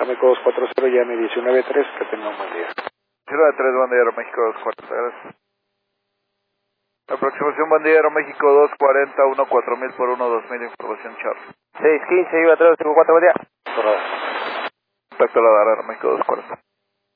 Aeroméxico 240, llame 193, que tenga un buen día. 193, buen día, Aeroméxico 240, gracias. Aproximación, buen día, Aeroméxico 240, 4000 por 2000, información Charlie. 615, iba 354, buen día. Contacto a la Aeroméxico 240.